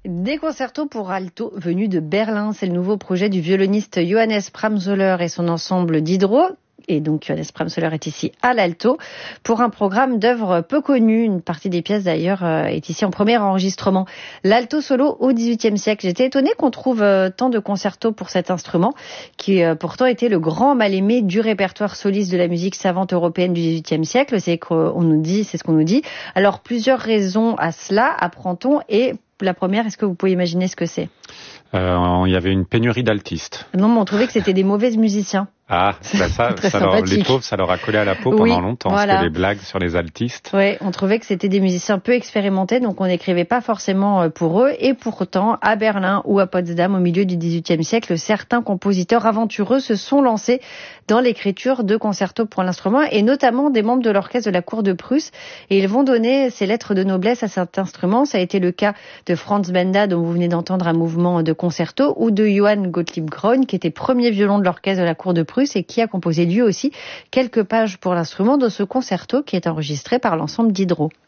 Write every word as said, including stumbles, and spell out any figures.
Des concertos pour alto venus de Berlin. C'est le nouveau projet du violoniste Johannes Pramsoller et son ensemble Diderot. Et donc Johannes Pramsoller est ici à l'alto pour un programme d'œuvres peu connues. Une partie des pièces d'ailleurs est ici en premier enregistrement. L'alto solo au dix-huitième siècle. J'étais étonnée qu'on trouve tant de concertos pour cet instrument qui pourtant était le grand mal-aimé du répertoire soliste de la musique savante européenne du dix-huitième siècle. C'est qu'on nous dit, c'est ce qu'on nous dit. Alors plusieurs raisons à cela, apprend-on. Et la première, est-ce que vous pouvez imaginer ce que c'est ? Euh, il y avait une pénurie d'altistes. Non, mais on trouvait que c'était des mauvais musiciens. Ah, bah ça, ça leur, les pauvres, ça leur a collé à la peau oui, pendant longtemps, voilà. Parce que les blagues sur les altistes. Oui, on trouvait que c'était des musiciens peu expérimentés, donc on n'écrivait pas forcément pour eux. Et pourtant, à Berlin ou à Potsdam, au milieu du dix-huitième siècle, certains compositeurs aventureux se sont lancés dans l'écriture de concertos pour l'instrument, et notamment des membres de l'orchestre de la cour de Prusse. Et ils vont donner ces lettres de noblesse à cet instrument. Ça a été le cas de Franz Benda, dont vous venez d'entendre un mouvement de concerto, ou de Johann Gottlieb Groen, qui était premier violon de l'orchestre de la cour de Prusse et qui a composé lui aussi quelques pages pour l'instrument de ce concerto qui est enregistré par l'ensemble Diderot.